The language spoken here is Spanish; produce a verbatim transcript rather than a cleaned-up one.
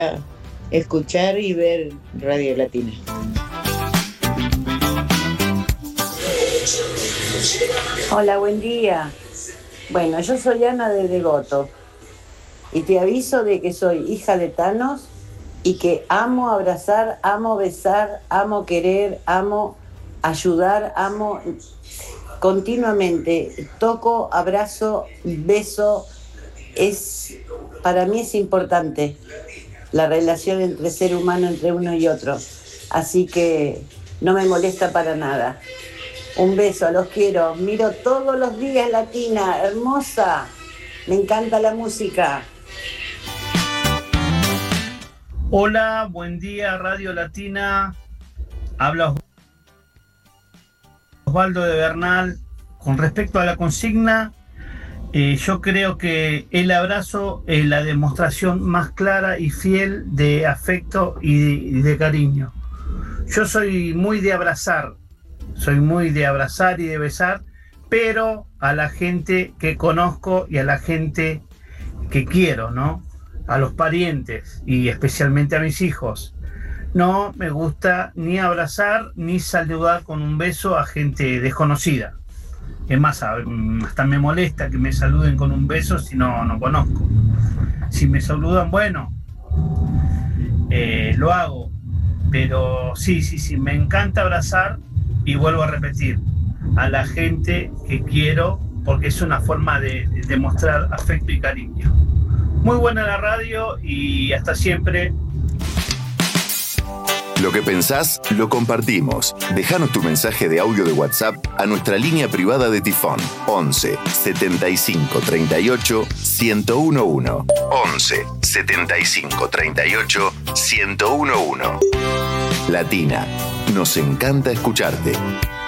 escuchar y ver Radio Latina. Hola, buen día. Bueno, yo soy Ana de Devoto y te aviso de que soy hija de Thanos y que amo abrazar, amo besar, amo querer, amo ayudar, amo continuamente. Toco, abrazo, beso. Es, para mí es importante la relación entre ser humano, entre uno y otro. Así que no me molesta para nada. Un beso, los quiero. Miro todos los días Latina, hermosa. Me encanta la música. Hola, buen día, Radio Latina. Habla Osvaldo de Bernal. Con respecto a la consigna, eh, yo creo que el abrazo es la demostración más clara y fiel de afecto y de, y de cariño. Yo soy muy de abrazar. Soy muy de abrazar y de besar, pero a la gente que conozco y a la gente que quiero, ¿no? A los parientes y especialmente a mis hijos. No me gusta ni abrazar ni saludar con un beso a gente desconocida. Es más, hasta me molesta que me saluden con un beso si no, no conozco. Si me saludan, bueno, eh, lo hago. Pero sí, sí, sí, me encanta abrazar. Y vuelvo a repetir, a la gente que quiero, porque es una forma de, de demostrar afecto y cariño. Muy buena la radio y hasta siempre. Lo que pensás, lo compartimos. Déjanos tu mensaje de audio de WhatsApp a nuestra línea privada de Tifón. once setenta y cinco treinta y ocho ciento uno. once setenta y cinco treinta y ocho ciento uno. Latina. Nos encanta escucharte.